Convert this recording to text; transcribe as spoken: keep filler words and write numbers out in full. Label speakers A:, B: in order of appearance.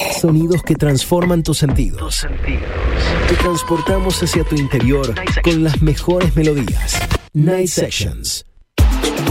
A: Sonidos que transforman tus sentidos. Tus sentidos. Te transportamos hacia tu interior con las mejores melodías. Night Sessions.